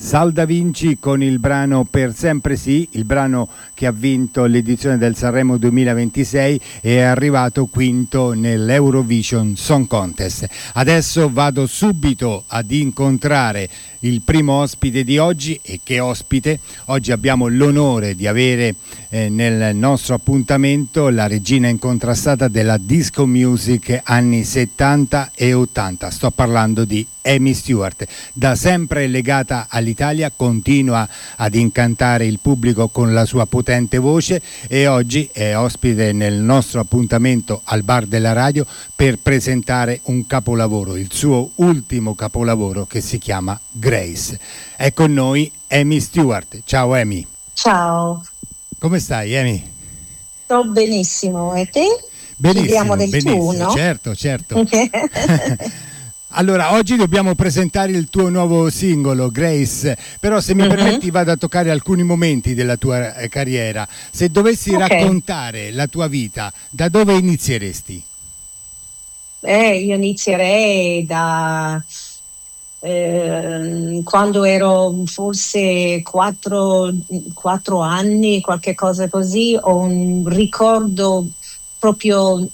Sal Da Vinci con il brano Per Sempre Sì, il brano che ha vinto l'edizione del Sanremo 2026 e è arrivato quinto nell'Eurovision Song Contest. Adesso vado subito ad incontrare il primo ospite di oggi. E che ospite! Oggi abbiamo l'onore di avere nel nostro appuntamento la regina incontrastata della disco music anni 70 e 80. Sto parlando di Amy Stewart. Da sempre legata all'Italia, continua ad incantare il pubblico con la sua potente voce e oggi è ospite nel nostro appuntamento al bar della radio per presentare un capolavoro, il suo ultimo capolavoro, che si chiama Grace. È con noi Amy Stewart. Ciao Amy. Ciao. Come stai, Amy? Sto benissimo, e te? Benissimo, del benissimo, tu, no? Certo. Allora, oggi dobbiamo presentare il tuo nuovo singolo, Grace, però se mi permetti vado a toccare alcuni momenti della tua carriera. Se dovessi raccontare la tua vita, da dove inizieresti? Io inizierei da quando ero forse 4 anni, qualche cosa così. Ho un ricordo proprio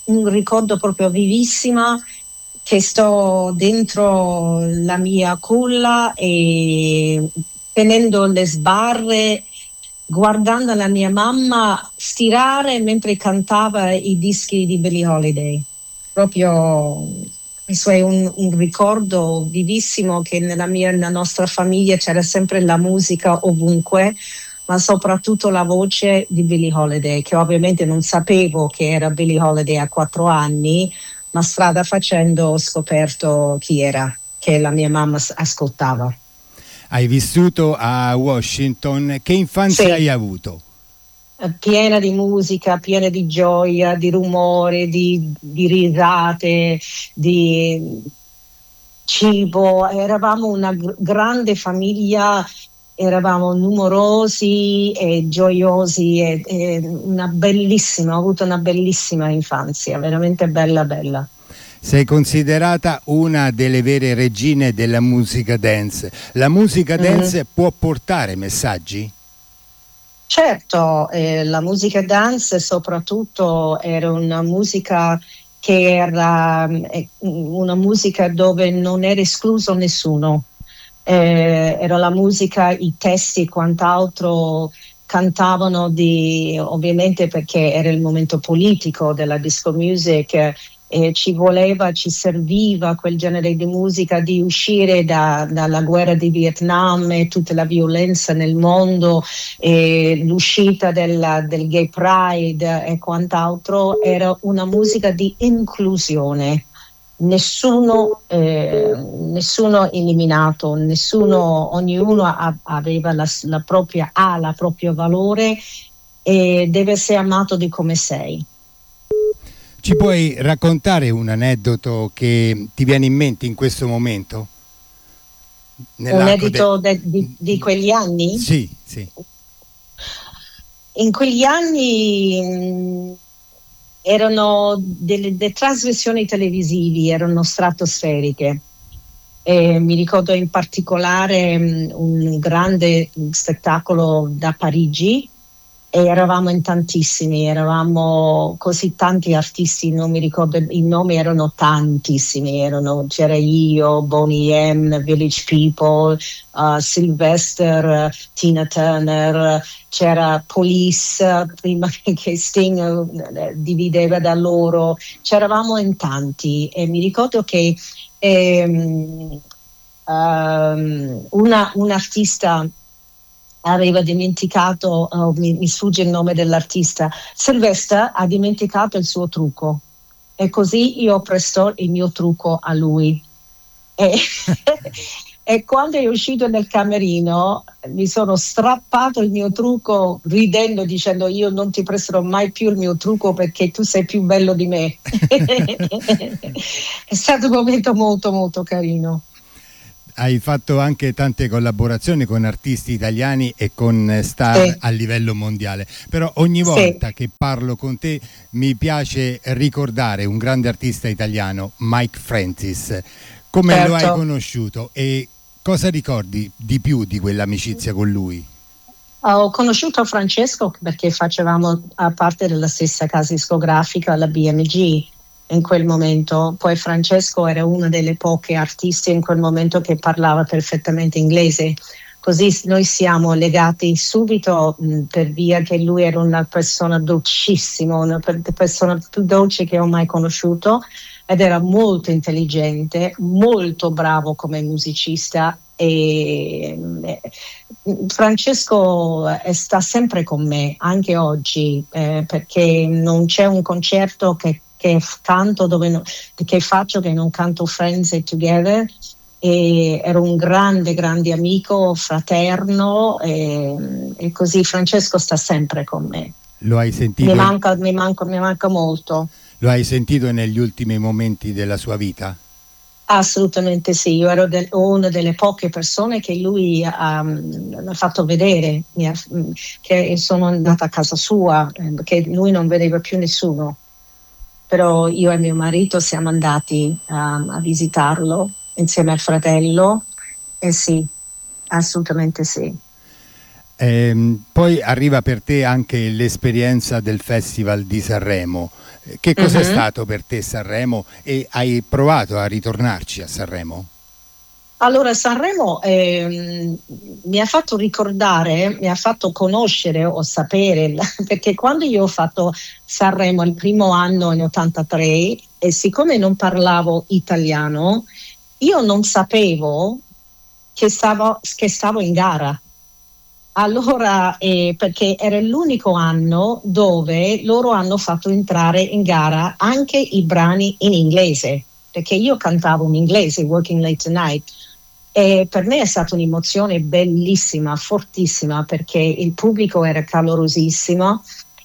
vivissima, che sto dentro la mia culla e tenendo le sbarre, guardando la mia mamma stirare mentre cantava i dischi di Billie Holiday. Proprio questo è un ricordo vivissimo, che nella nostra famiglia c'era sempre la musica ovunque, ma soprattutto la voce di Billie Holiday, che ovviamente non sapevo che era Billie Holiday a 4 anni, ma strada facendo ho scoperto chi era, che la mia mamma ascoltava. Hai vissuto a Washington, che infanzia hai avuto? Piena di musica, piena di gioia, di rumore, di risate, di cibo. Eravamo una grande famiglia, eravamo numerosi e gioiosi e ho avuto una bellissima infanzia, veramente bella. Sei considerata una delle vere regine della musica dance. La musica dance può portare messaggi? Certo, la musica dance soprattutto era una musica che era una musica dove non era escluso nessuno. Era la musica, i testi e quant'altro cantavano ovviamente perché era il momento politico della disco music, ci serviva quel genere di musica di uscire dalla guerra di Vietnam e tutta la violenza nel mondo, e l'uscita del Gay Pride e quant'altro. Era una musica di inclusione. Nessuno eliminato, ognuno aveva la proprio valore e deve essere amato di come sei. Ci puoi raccontare un aneddoto che ti viene in mente in questo momento? Un aneddoto di quegli anni? Sì. In quegli anni erano delle trasmissioni televisive, erano stratosferiche. Mi ricordo in particolare un grande spettacolo da Parigi, e eravamo in tantissimi, eravamo così tanti artisti, non mi ricordo i nomi, erano tantissimi, c'era io, Boney M, Village People, Sylvester, Tina Turner, c'era Police prima che Sting divideva da loro, c'eravamo in tanti, e mi ricordo che un artista aveva dimenticato, mi sfugge il nome dell'artista, Sylvester ha dimenticato il suo trucco, e così io presto il mio trucco a lui. E quando è uscito dal camerino mi sono strappato il mio trucco ridendo, dicendo: io non ti presterò mai più il mio trucco perché tu sei più bello di me. È stato un momento molto molto carino. Hai fatto anche tante collaborazioni con artisti italiani e con star a livello mondiale, però ogni volta che parlo con te mi piace ricordare un grande artista italiano, Mike Francis. Come lo hai conosciuto e Cosa ricordi di più di quell'amicizia con lui? Ho conosciuto Francesco perché facevamo parte della stessa casa discografica, la BMG, in quel momento. Poi Francesco era una delle poche artisti in quel momento che parlava perfettamente inglese. Così noi siamo legati subito per via che lui era una persona dolcissima, una persona più dolce che ho mai conosciuto, ed era molto intelligente, molto bravo come musicista. E Francesco sta sempre con me anche oggi, perché non c'è un concerto che canto che faccio che non canto Friends and Together. E ero un grande amico, fraterno, e così Francesco sta sempre con me. Lo hai sentito? Mi manca molto. Lo hai sentito negli ultimi momenti della sua vita? Assolutamente sì, io ero una delle poche persone che lui mi ha fatto vedere, che sono andata a casa sua, che lui non vedeva più nessuno, però io e mio marito siamo andati a visitarlo insieme al fratello, e sì, assolutamente sì. Poi arriva per te anche l'esperienza del Festival di Sanremo. Che cos'è stato per te Sanremo, e hai provato a ritornarci a Sanremo? Allora, Sanremo mi ha fatto ricordare, mi ha fatto conoscere o sapere, perché quando io ho fatto Sanremo il primo anno in 83, e siccome non parlavo italiano, io non sapevo che stavo in gara. Allora, perché era l'unico anno dove loro hanno fatto entrare in gara anche i brani in inglese, perché io cantavo in inglese, Working Late Tonight, e per me è stata un'emozione bellissima, fortissima, perché il pubblico era calorosissimo,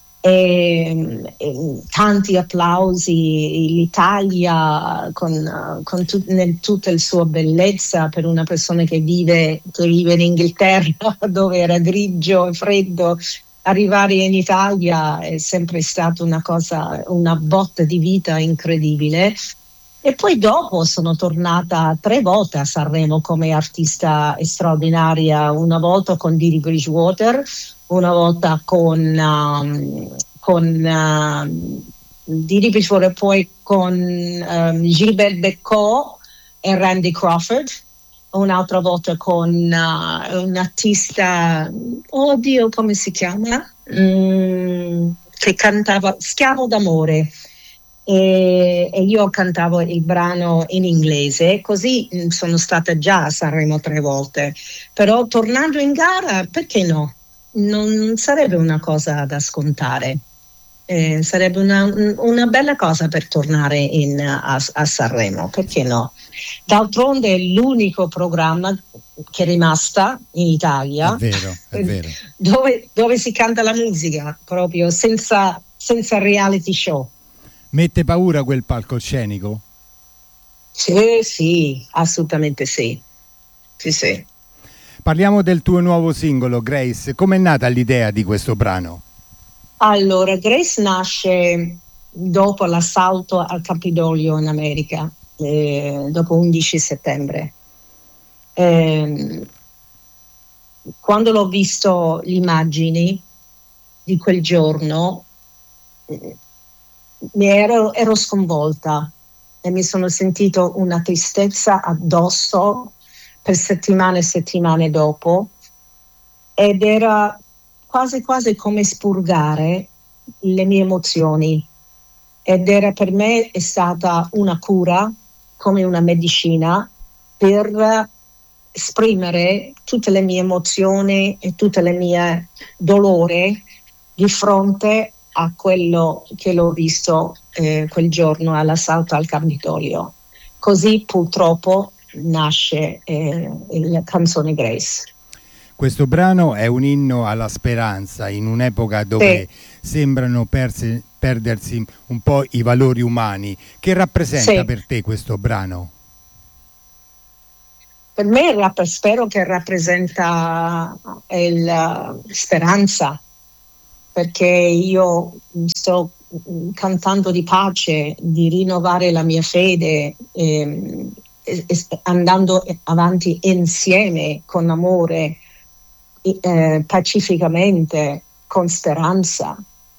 e tanti applausi, l'Italia tutta la sua bellezza, per una persona che vive in Inghilterra dove era grigio e freddo. Arrivare in Italia è sempre stata una botta di vita incredibile. E poi dopo sono tornata 3 volte a Sanremo come artista straordinaria, una volta con Didi Bridgewater, una volta con Didi Bridgewater, poi con Gilbert Bécaud e Randy Crawford, un'altra volta con un artista, oddio come si chiama, che cantava Schiavo d'amore. E io cantavo il brano in inglese, così sono stata già a Sanremo 3 volte, però tornando in gara, perché no? Non sarebbe una cosa da scontare, sarebbe una bella cosa per tornare a Sanremo, perché no? D'altronde è l'unico programma che è rimasta in Italia, È vero. dove si canta la musica, proprio senza reality show. Mette paura quel palcoscenico? Sì, assolutamente sì. Sì. Parliamo del tuo nuovo singolo, Grace. Com'è nata l'idea di questo brano? Allora, Grace nasce dopo l'assalto al Campidoglio in America, dopo 11 settembre. Quando l'ho visto le immagini di quel giorno, ero sconvolta e mi sono sentito una tristezza addosso per settimane e settimane dopo, ed era quasi come spurgare le mie emozioni, ed era per me è stata una cura, come una medicina, per esprimere tutte le mie emozioni e tutte le mie dolore di fronte a quello che l'ho visto quel giorno all'assalto al Campidoglio. Così purtroppo nasce la canzone Grace. Questo brano è un inno alla speranza in un'epoca dove sembrano perdersi un po' i valori umani. Che rappresenta per te questo brano? Per me spero che rappresenta la speranza, perché io sto cantando di pace, di rinnovare la mia fede, andando avanti insieme con amore, pacificamente, con speranza.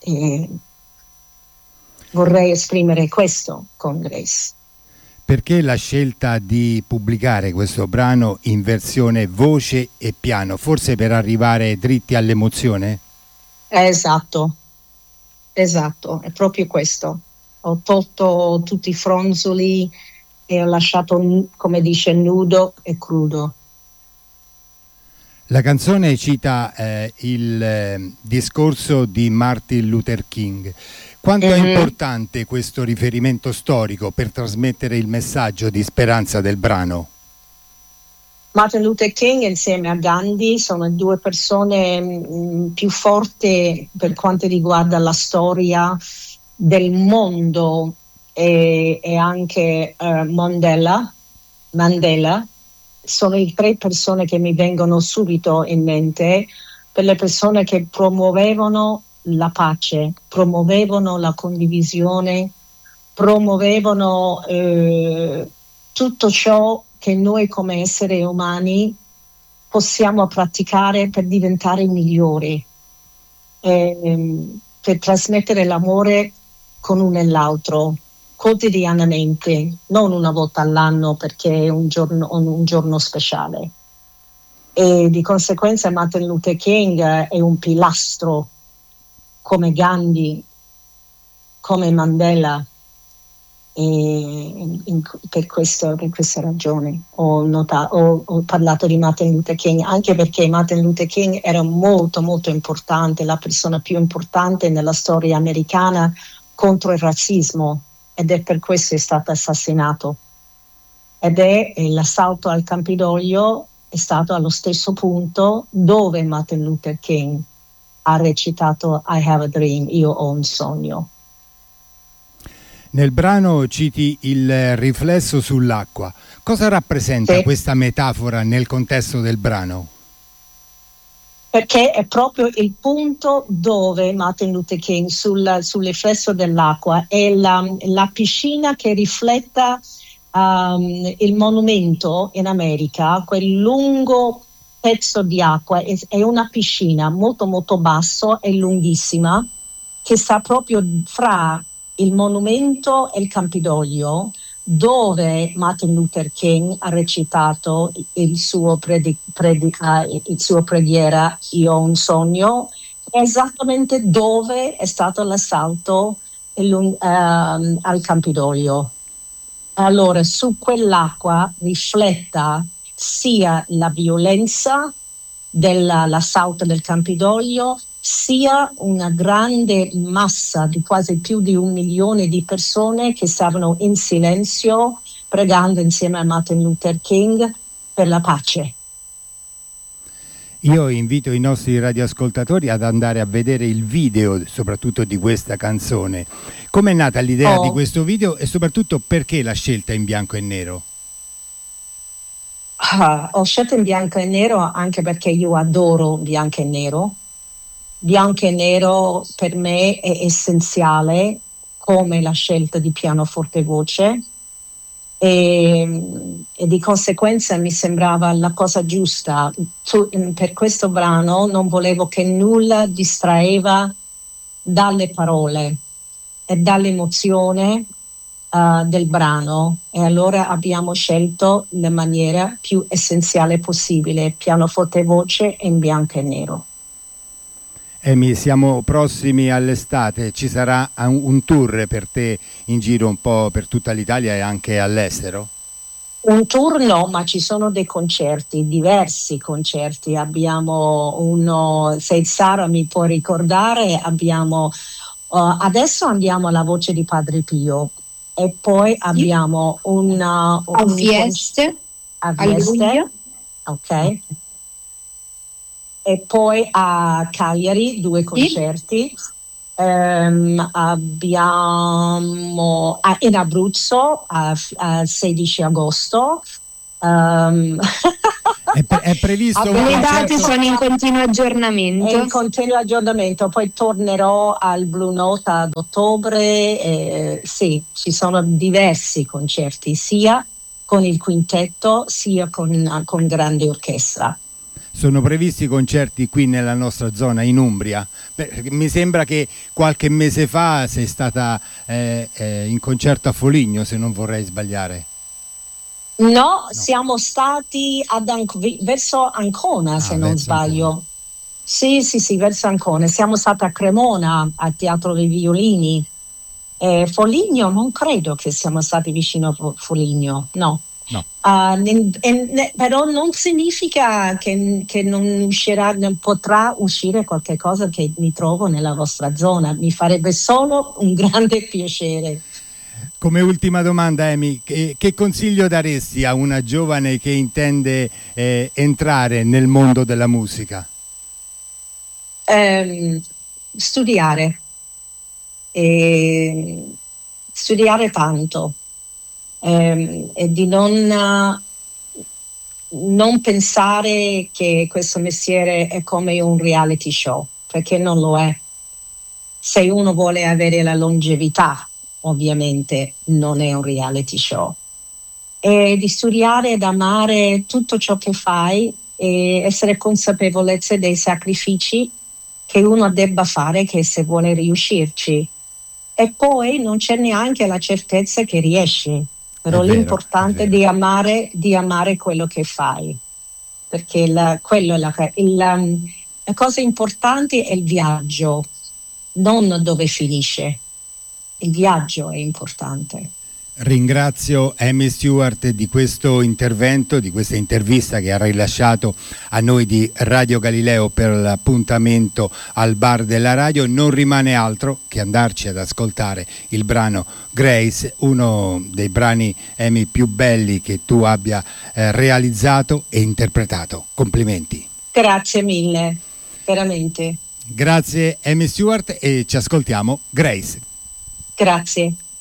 Vorrei esprimere questo con Grace. Perché la scelta di pubblicare questo brano in versione voce e piano? Forse per arrivare dritti all'emozione? Esatto, è proprio questo. Ho tolto tutti i fronzoli e ho lasciato, come dice, nudo e crudo. La canzone cita il discorso di Martin Luther King. Quanto è importante questo riferimento storico per trasmettere il messaggio di speranza del brano? Martin Luther King insieme a Gandhi sono due persone più forti per quanto riguarda la storia del mondo, e anche Mandela. Sono le tre persone che mi vengono subito in mente, per le persone che promuovevano la pace, promuovevano la condivisione, promuovevano tutto ciò che noi come esseri umani possiamo praticare per diventare migliori, per trasmettere l'amore con uno e l'altro quotidianamente, non una volta all'anno perché è un giorno speciale. E di conseguenza Martin Luther King è un pilastro, come Gandhi, come Mandela. Per questa ragione ho parlato di Martin Luther King, anche perché Martin Luther King era molto molto importante, la persona più importante nella storia americana contro il razzismo, ed è per questo che è stato assassinato. Ed è l'assalto al Campidoglio è stato allo stesso punto dove Martin Luther King ha recitato I have a dream, io ho un sogno. Nel brano citi il riflesso sull'acqua. Cosa rappresenta questa metafora nel contesto del brano? Perché è proprio il punto dove Martin Luther King sul riflesso dell'acqua è la piscina che rifletta il monumento in America, quel lungo pezzo di acqua, è una piscina molto molto basso e lunghissima che sta proprio fra il monumento e il Campidoglio, dove Martin Luther King ha recitato il suo preghiera Io ho un sogno, esattamente dove è stato l'assalto al Campidoglio. Allora su quell'acqua rifletta sia la violenza dell'assalto del Campidoglio, sia una grande massa di quasi più di 1 milione di persone che stavano in silenzio pregando insieme a Martin Luther King per la pace. Io invito i nostri radioascoltatori ad andare a vedere il video, soprattutto di questa canzone. Com'è nata l'idea di questo video e soprattutto perché la scelta in bianco e nero? Ho scelto in bianco e nero anche perché io adoro bianco e nero. Bianco e nero per me è essenziale, come la scelta di pianoforte e voce, e di conseguenza mi sembrava la cosa giusta. Per questo brano non volevo che nulla distraeva dalle parole e dall'emozione del brano, e allora abbiamo scelto la maniera più essenziale possibile, pianoforte e voce in bianco e nero. Emi, siamo prossimi all'estate, ci sarà un tour per te in giro un po' per tutta l'Italia e anche all'estero? Un tour no, ma ci sono dei concerti, diversi concerti. Abbiamo uno, se Sara mi può ricordare, abbiamo adesso andiamo alla Voce di Padre Pio e poi abbiamo a Vieste, a luglio. Ok. E poi a Cagliari 2 concerti, abbiamo in Abruzzo a 16 agosto. È previsto le date sono in continuo aggiornamento. In continuo aggiornamento, poi tornerò al Blue Note ad ottobre. Sì, ci sono diversi concerti, sia con il quintetto sia con grande orchestra. Sono previsti concerti qui nella nostra zona, in Umbria? Mi sembra che qualche mese fa sei stata in concerto a Foligno, se non vorrei sbagliare. No, siamo stati verso Ancona, se non sbaglio. Ancona. Sì, verso Ancona. Siamo stati a Cremona, al Teatro dei Violini. Foligno, non credo che siamo stati vicino a Foligno, no. Però non significa che non potrà uscire qualche cosa che mi trovo nella vostra zona. Mi farebbe solo un grande piacere. Come ultima domanda, Amy, che consiglio daresti a una giovane che intende entrare nel mondo della musica? Studiare. Studiare tanto. E di non pensare che questo mestiere è come un reality show, perché non lo è. Se uno vuole avere la longevità, ovviamente non è un reality show. E di studiare ed amare tutto ciò che fai e essere consapevolezza dei sacrifici che uno debba fare, che se vuole riuscirci. E poi non c'è neanche la certezza che riesci. Però l'importante è di amare quello che fai, perché la cosa importante è il viaggio, non dove finisce. Il viaggio è importante. Ringrazio Amy Stewart di questo intervento, di questa intervista che ha rilasciato a noi di Radio Galileo per l'appuntamento al bar della radio. Non rimane altro che andarci ad ascoltare il brano Grace, uno dei brani, Amy, più belli che tu abbia realizzato e interpretato. Complimenti. Grazie mille, veramente. Grazie Amy Stewart e ci ascoltiamo Grace. Grazie.